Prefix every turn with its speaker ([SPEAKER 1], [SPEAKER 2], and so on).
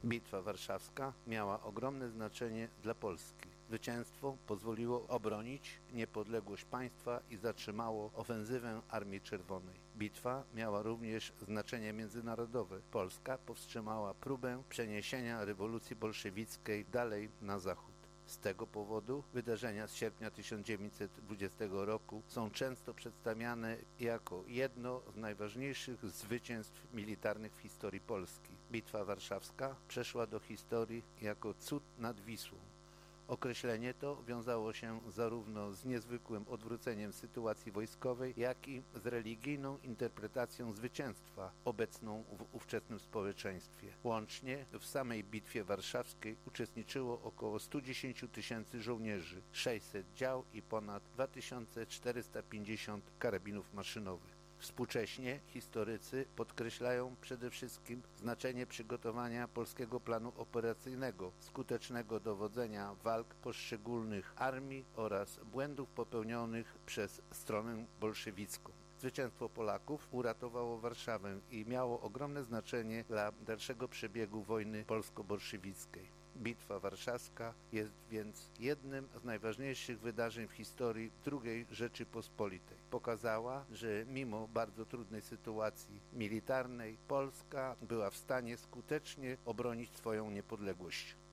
[SPEAKER 1] Bitwa Warszawska miała ogromne znaczenie dla Polski. Zwycięstwo pozwoliło obronić niepodległość państwa i zatrzymało ofensywę Armii Czerwonej. Bitwa miała również znaczenie międzynarodowe. Polska powstrzymała próbę przeniesienia rewolucji bolszewickiej dalej na zachód. Z tego powodu wydarzenia z sierpnia 1920 roku są często przedstawiane jako jedno z najważniejszych zwycięstw militarnych w historii Polski. Bitwa Warszawska przeszła do historii jako cud nad Wisłą. Określenie to wiązało się zarówno z niezwykłym odwróceniem sytuacji wojskowej, jak i z religijną interpretacją zwycięstwa obecną w ówczesnym społeczeństwie. Łącznie w samej Bitwie Warszawskiej uczestniczyło około 110 tysięcy żołnierzy, 600 dział i ponad 2450 karabinów maszynowych. Współcześnie historycy podkreślają przede wszystkim znaczenie przygotowania polskiego planu operacyjnego, skutecznego dowodzenia walk poszczególnych armii oraz błędów popełnionych przez stronę bolszewicką. Zwycięstwo Polaków uratowało Warszawę i miało ogromne znaczenie dla dalszego przebiegu wojny polsko-bolszewickiej. Bitwa Warszawska jest więc jednym z najważniejszych wydarzeń w historii II Rzeczypospolitej. Pokazała, że mimo bardzo trudnej sytuacji militarnej Polska była w stanie skutecznie obronić swoją niepodległość.